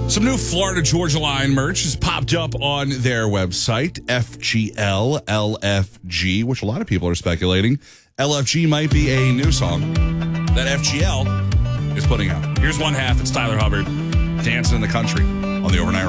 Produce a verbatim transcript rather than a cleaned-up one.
Some new Florida Georgia Line merch has popped up on their website, F G L L F G, which a lot of people are speculating L F G might be a new song that F G L is putting out. Here's one half. It's Tyler Hubbard dancing in the country on the Overnight